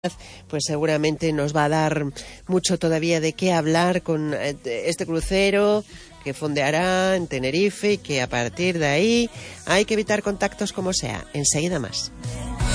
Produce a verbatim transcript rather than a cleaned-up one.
pues seguramente nos va a dar mucho todavía de qué hablar con este crucero que fondeará en Tenerife y que a partir de ahí hay que evitar contactos como sea. Enseguida más.